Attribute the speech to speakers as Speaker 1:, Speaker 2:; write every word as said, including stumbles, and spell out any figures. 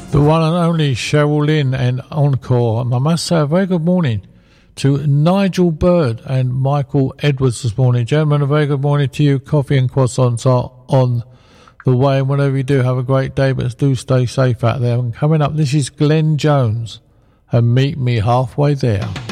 Speaker 1: The one and only Cheryl Lynn and Encore. And I must say a very good morning to Nigel Bird and Michael Edwards this morning. Gentlemen, a very good morning to you. Coffee and croissants are on the way, and whatever you do, have a great day, but do stay safe out there. And coming up, this is Glenn Jones and Meet Me Halfway There.